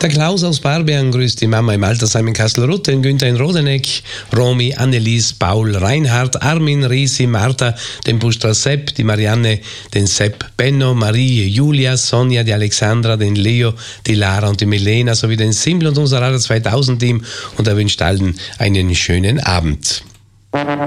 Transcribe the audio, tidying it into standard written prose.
Der Klaus aus Barbern grüßt die Mama im Altersheim in Kastelruth, den Günther in Rodeneck, Romy, Annelies, Paul, Reinhard, Armin, Risi, Martha, den Buster Sepp, die Marianne, den Sepp, Benno, Marie, Julia, Sonja, die Alexandra, den Leo, die Lara und die Milena sowie den Simbel und unser aller 2000-Team und er wünscht allen einen schönen Abend.